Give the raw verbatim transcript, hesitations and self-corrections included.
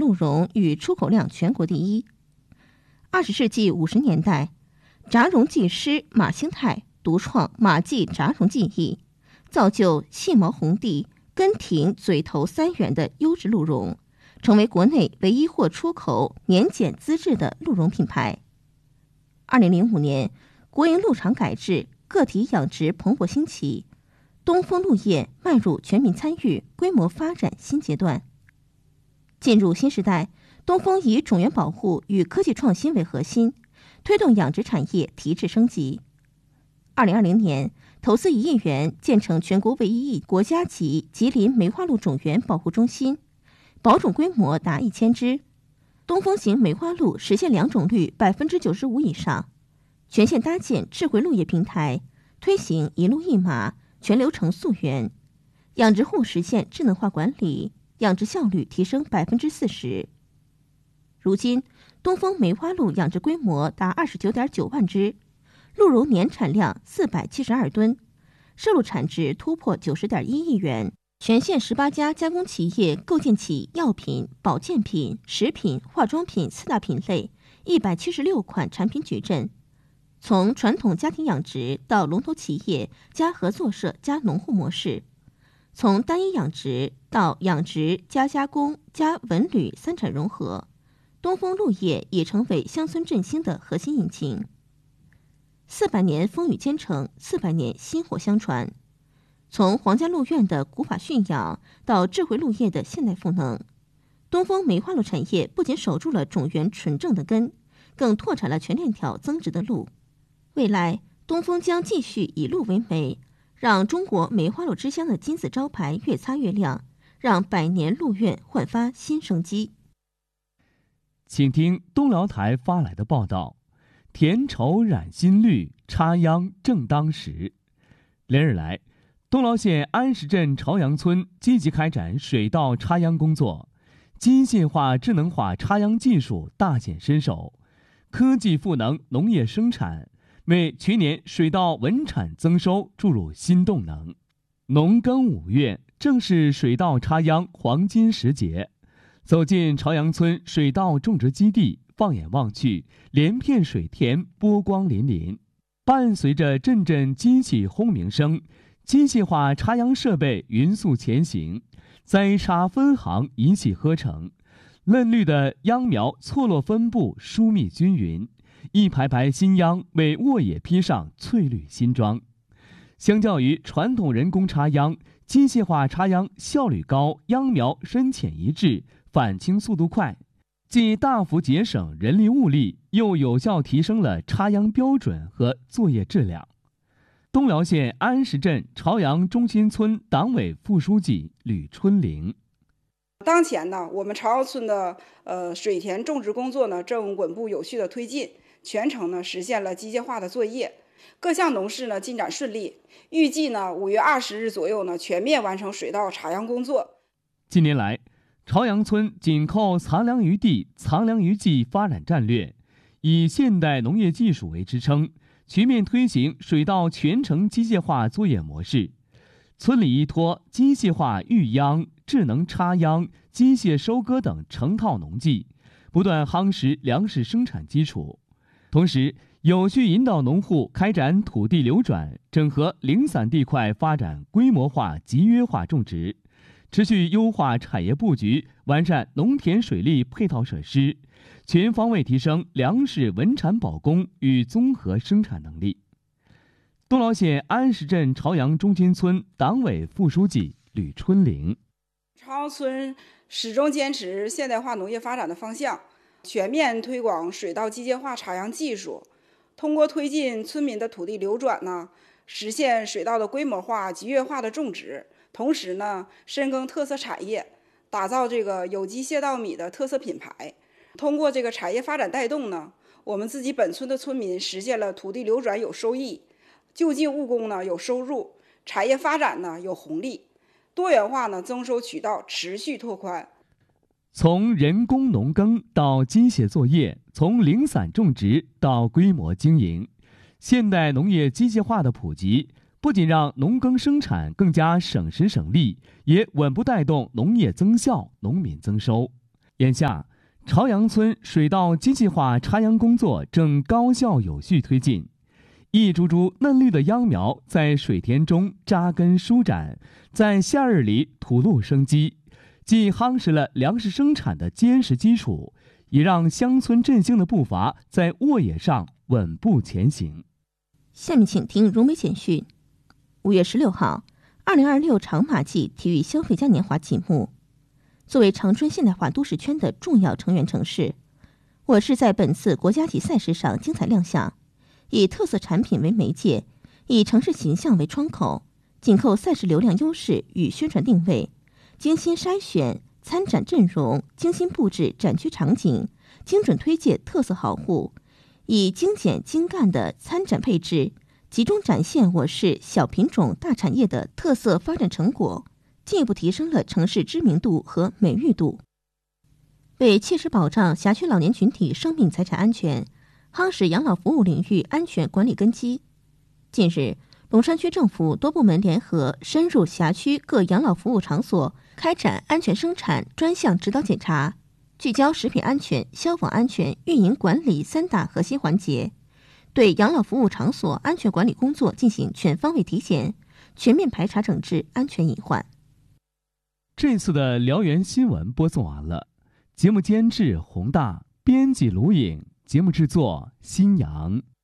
鹿茸与出口量全国第一。二十世纪五十年代，炸绒技师马兴泰独创马记炸绒技艺，造就细毛红地、根挺嘴头三元的优质鹿茸，成为国内唯一获出口年检资质的鹿茸品牌。二零零五年，国营鹿场改制，个体养殖蓬勃兴起，东风鹿业迈入全民参与、规模发展新阶段。进入新时代，东风以种源保护与科技创新为核心，推动养殖产业提质升级。二零二零年，投资一亿元建成全国唯一国家级吉林梅花鹿种源保护中心，保种规模达一千只。东风型梅花鹿实现两种率百分之九十五以上，全线搭建智慧鹿业平台，推行一鹿一马，全流程溯源，养殖户实现智能化管理，养殖效率提升百分之四十。如今，东风梅花鹿养殖规模达二十九点九万只，鹿茸年产量四百七十二吨，摄入产值突破九十点一亿元。全县十八家加工企业构建起药品、保健品、食品、化妆品四大品类，一百七十六款产品矩阵。从传统家庭养殖到龙头企业加合作社加农户模式，从单一养殖到养殖加加工加文旅三产融合，东风鹿业已成为乡村振兴的核心引擎。四百年风雨兼程，四百年薪火相传。从皇家鹿苑的古法驯养到智慧鹿业的现代赋能，东风梅花鹿产业不仅守住了种源纯正的根，更拓展了全链条增值的路。未来，东风将继续以鹿为媒，让中国梅花鹿之乡的金字招牌越擦越亮，让百年鹿苑焕发新生机。 请听东辽台发来的报道：田畴染新绿，插秧正当时。连日来，东辽县安石镇朝阳村积极开展水稻插秧工作，机械化、智能化插秧技术大显身手，科技赋能农业生产，为去年水稻稳产增收注入新动能。农耕五月，正是水稻插秧黄金时节。走进朝阳村水稻种植基地，放眼望去，连片水田波光粼粼，伴随着阵阵机器轰鸣声，机械化插秧设备匀速前行，栽插分行一气呵成，嫩绿的秧苗错落分布，疏密均匀，一排排新秧为沃野披上翠绿新装。相较于传统人工插秧，机械化插秧效率高，秧苗深浅一致，返青速度快，既大幅节省人力物力，又有效提升了插秧标准和作业质量。东辽县安石镇朝阳中心村党委副书记吕春玲： 当前呢，我们朝阳村的呃水田种植工作呢正稳步有序的推进，全程呢实现了机械化的作业，各项农事呢进展顺利，预计呢五月二十日左右呢全面完成水稻插秧工作。 近年来，朝阳村紧扣藏粮于地、藏粮于技发展战略，以现代农业技术为支撑，全面推行水稻全程机械化作业模式。村里依托机械化育秧、智能插秧、机械收割等成套农技，不断夯实粮食生产基础，同时有序引导农户开展土地流转，整合零散地块，发展规模化、集约化种植，持续优化产业布局，完善农田水利配套设施，全方位提升粮食稳产保供与综合生产能力。东辽县安石镇朝阳中心村党委副书记吕春玲： 朝阳村始终坚持现代化农业发展的方向，全面推广水稻机械化插秧技术，通过推进村民的土地流转呢，实现水稻的规模化、集约化的种植，同时呢，深耕特色产业，打造这个有机蟹稻米的特色品牌。通过这个产业发展带动呢，我们自己本村的村民实现了土地流转有收益，就近务工呢有收入，产业发展呢有红利，多元化呢增收渠道持续拓宽。 从人工农耕到机械作业，从零散种植到规模经营，现代农业机械化的普及，不仅让农耕生产更加省时省力，也稳步带动农业增效、农民增收。 眼下，朝阳村水稻机械化插秧工作正高效有序推进，一株株嫩绿的秧苗在水田中扎根舒展，在夏日里吐露生机，既夯实了粮食生产的坚实基础，也让乡村振兴的步伐在沃野上稳步前行。 下面请听融媒简讯。五月十六号，二零二六长马季体育消费嘉年华启幕。作为长春现代化都市圈的重要成员城市，我市在本次国家级赛事上精彩亮相，以特色产品为媒介，以城市形象为窗口，紧扣赛事流量优势与宣传定位，精心筛选参展阵容，精心布置展区场景，精准推介特色好货，以精简精干的参展配置，集中展现我市小品种大产业的特色发展成果，进一步提升了城市知名度和美誉度。为切实保障辖区老年群体生命财产安全，夯实养老服务领域安全管理根基，近日，龙山区政府多部门联合深入辖区各养老服务场所，开展安全生产专项指导检查，聚焦食品安全、消防安全、运营管理三大核心环节，对养老服务场所安全管理工作进行全方位体检，全面排查整治安全隐患。 这次的辽源新闻播送完了，节目监制洪大，编辑卢颖，节目制作新阳。